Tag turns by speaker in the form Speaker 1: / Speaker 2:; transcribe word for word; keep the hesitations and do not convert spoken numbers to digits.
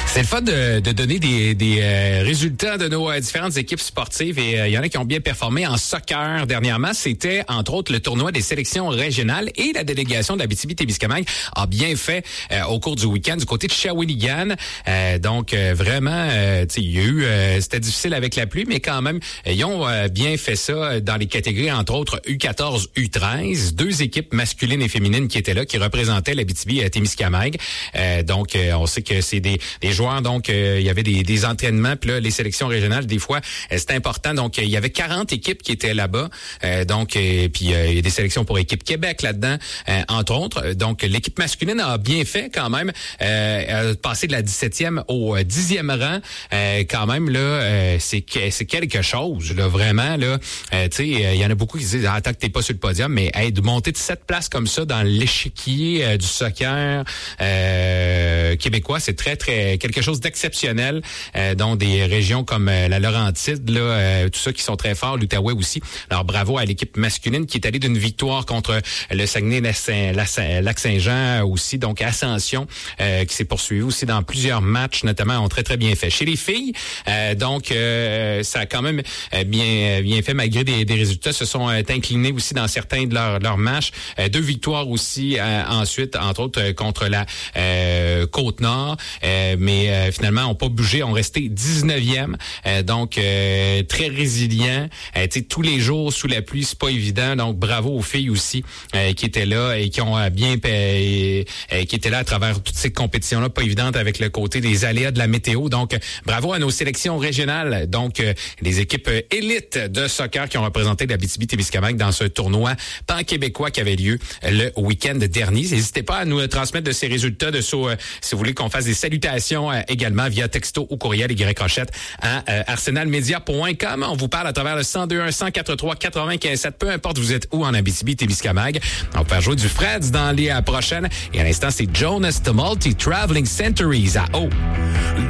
Speaker 1: C'est le fun de, de donner des, des euh, résultats de nos euh, différentes équipes sportives et il euh, y en a qui ont bien performé en soccer dernièrement. C'était entre autres le tournoi des sélections régionales et la délégation de l'Abitibi-Témiscamingue a bien fait euh, au cours du week-end du côté de Shawinigan. Euh, donc euh, vraiment, euh, tu sais, il y a eu, euh, c'était difficile avec la pluie, mais quand même, ils ont euh, bien fait ça dans les catégories entre autres U quatorze, U treize, deux équipes masculines et féminines qui étaient là, qui représentaient l'Abitibi-Témiscamingue. Euh, donc euh, on sait que c'est des, des joueurs, donc euh, il y avait des, des entraînements, puis là, les sélections régionales, des fois, euh, c'est important. Donc, euh, il y avait quarante équipes qui étaient là-bas. Euh, donc, euh, puis euh, il y a des sélections pour équipe Québec là-dedans, euh, entre autres. Donc, l'équipe masculine a bien fait quand même. Euh, elle a passé de la dix-septième au dixième rang. Euh, quand même, là, euh, c'est, c'est quelque chose, là, vraiment, là. Euh, tu sais, il y en a beaucoup qui disent, ah, tant que t'es pas sur le podium, mais hey, de monter de sept places comme ça dans l'échiquier euh, du soccer euh, québécois, c'est très, très quelque chose d'exceptionnel, euh, dont des régions comme euh, la Laurentide, là, euh, tout ça qui sont très forts, l'Outaouais aussi. Alors bravo à l'équipe masculine qui est allée d'une victoire contre le Saguenay-Lac-Saint-Jean aussi, donc Ascension, euh, qui s'est poursuivi aussi dans plusieurs matchs, notamment, ont très très bien fait. Chez les filles, euh, donc euh, ça a quand même bien bien fait malgré des, des résultats, se sont euh, inclinés aussi dans certains de leurs leurs matchs. Euh, deux victoires aussi euh, ensuite, entre autres euh, contre la euh, Côte-Nord. Euh, mais euh, finalement, on n'a pas bougé, on restait dix-neuvième. Euh, donc, euh, très résilient. Euh, tu sais, tous les jours sous la pluie, c'est pas évident. Donc, bravo aux filles aussi euh, qui étaient là et qui ont euh, bien euh, euh, qui étaient là à travers toutes ces compétitions-là, pas évidentes avec le côté des aléas de la météo. Donc, euh, bravo à nos sélections régionales. Donc, euh, les équipes euh, élites de soccer qui ont représenté l'Abitibi-Témiscamingue dans ce tournoi pan-québécois qui avait lieu euh, le week-end dernier. N'hésitez pas à nous euh, transmettre de ces résultats de so, euh, si vous voulez qu'on fasse des salutations euh, également via texto ou courriel Y Rochette à euh, arsenalmedia point com. On vous parle à travers le cent deux un cent quatre-trois quatre-vingt-quinze sept, peu importe vous êtes où en Abitibi-Témiscamingue. On va faire jouer du Freds dans les euh, prochaines. Et à l'instant, c'est Jonas the Multi Traveling Centuries à eau.